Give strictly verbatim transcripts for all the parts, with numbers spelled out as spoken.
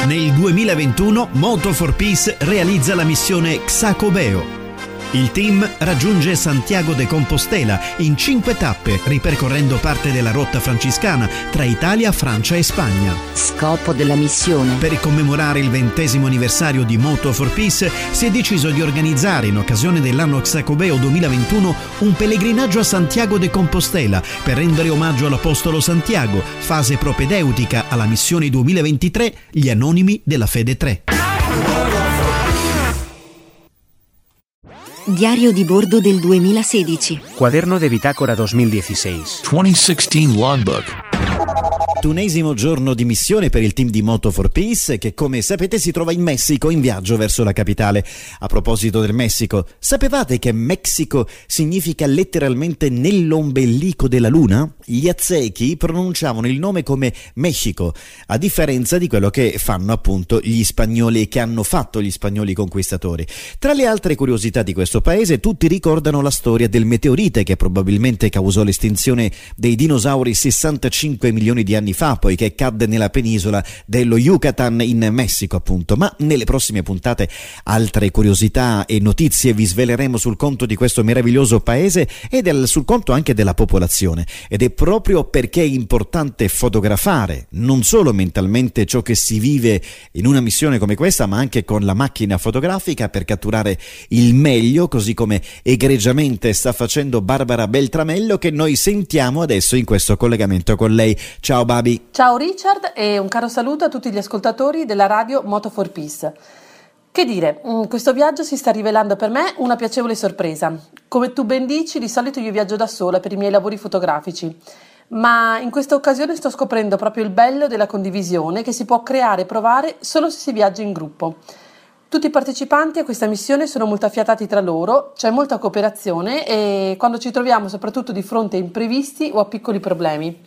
Nel duemilaventuno Moto for Peace realizza la missione Xacobeo. Il team raggiunge Santiago de Compostela in cinque tappe, ripercorrendo parte della rotta francescana tra Italia, Francia e Spagna. Scopo della missione: per commemorare il ventesimo anniversario di Moto for Peace si è deciso di organizzare, in occasione dell'anno Xacobeo duemilaventuno, un pellegrinaggio a Santiago de Compostela per rendere omaggio all'Apostolo Santiago, fase propedeutica alla missione duemilaventitré, gli Anonimi della Fede tre. Diario di bordo del duemilasedici. Cuaderno de bitácora duemiladiciassei. duemiladiciassei Logbook. ventunesimo giorno di missione per il team di Moto for Peace, che come sapete si trova in Messico in viaggio verso la capitale. A proposito del Messico, sapevate che Mexico significa letteralmente nell'ombelico della luna? Gli aztechi pronunciavano il nome come Mexico, a differenza di quello che fanno appunto gli spagnoli e che hanno fatto gli spagnoli conquistatori. Tra le altre curiosità di questo paese, tutti ricordano la storia del meteorite che probabilmente causò l'estinzione dei dinosauri sessantacinque milioni di anni fa, poiché cadde nella penisola dello Yucatan in Messico appunto. Ma nelle prossime puntate altre curiosità e notizie vi sveleremo sul conto di questo meraviglioso paese e del, sul conto anche della popolazione, ed è proprio perché è importante fotografare non solo mentalmente ciò che si vive in una missione come questa, ma anche con la macchina fotografica per catturare il meglio, così come egregiamente sta facendo Barbara Beltramello, che noi sentiamo adesso in questo collegamento con lei. Ciao Babi. Ciao Richard e un caro saluto a tutti gli ascoltatori della radio Moto for Peace. Che dire, questo viaggio si sta rivelando per me una piacevole sorpresa. Come tu ben dici, di solito io viaggio da sola per i miei lavori fotografici, ma in questa occasione sto scoprendo proprio il bello della condivisione che si può creare e provare solo se si viaggia in gruppo. Tutti i partecipanti a questa missione sono molto affiatati tra loro, c'è molta cooperazione e quando ci troviamo soprattutto di fronte a imprevisti o a piccoli problemi.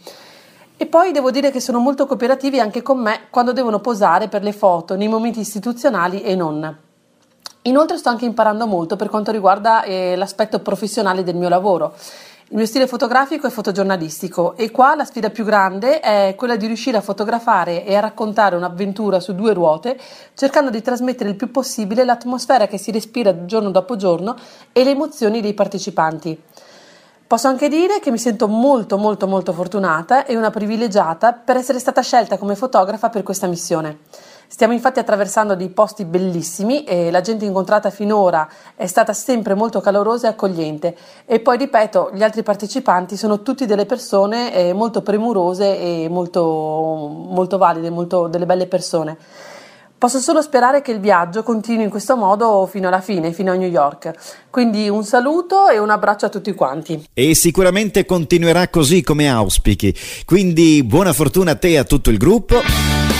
E poi devo dire che sono molto cooperativi anche con me quando devono posare per le foto nei momenti istituzionali e non. Inoltre sto anche imparando molto per quanto riguarda eh, l'aspetto professionale del mio lavoro. Il mio stile fotografico è fotogiornalistico e qua la sfida più grande è quella di riuscire a fotografare e a raccontare un'avventura su due ruote, cercando di trasmettere il più possibile l'atmosfera che si respira giorno dopo giorno e le emozioni dei partecipanti. Posso anche dire che mi sento molto molto molto fortunata e una privilegiata per essere stata scelta come fotografa per questa missione. Stiamo infatti attraversando dei posti bellissimi e la gente incontrata finora è stata sempre molto calorosa e accogliente, e poi ripeto, gli altri partecipanti sono tutti delle persone eh, molto premurose e molto, molto valide, molto delle belle persone. Posso solo sperare che il viaggio continui in questo modo fino alla fine, fino a New York. Quindi un saluto e un abbraccio a tutti quanti. E sicuramente continuerà così come auspichi. Quindi buona fortuna a te e a tutto il gruppo.